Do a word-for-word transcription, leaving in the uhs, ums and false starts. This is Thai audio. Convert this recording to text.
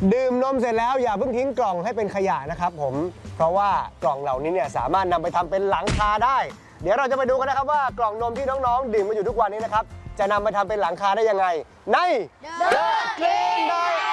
ดื่มนมเสร็จแล้วอย่าเพิ่งทิ้งกล่องให้เป็นขยะนะครับผมเพราะว่ากล่องเหล่านี้เนี่ยสามารถนำไปทำเป็นหลังคาได้เดี๋ยวเราจะไปดูกันนะครับว่ากล่องนมที่น้องๆดื่มมาอยู่ทุกวันนี้นะครับจะนำไปทำเป็นหลังคาได้ยังไงใน The Green Diet